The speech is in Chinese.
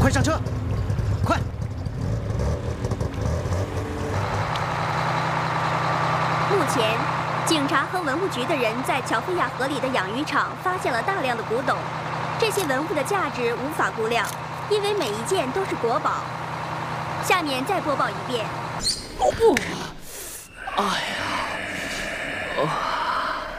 快上车，快！ 目前，警察和文物局的人在乔菲亚河里的养鱼场发现了大量的古董，这些文物的价值无法估量，因为每一件都是国宝。下面再播报一遍。 哎呀，